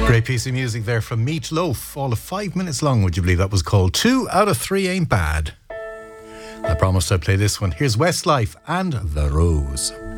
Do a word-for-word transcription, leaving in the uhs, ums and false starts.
Great piece of music there from Meat Loaf. All of five minutes long, would you believe? That was called Two Out of Three Ain't Bad. I promised I'd play this one. Here's Westlife and The Rose.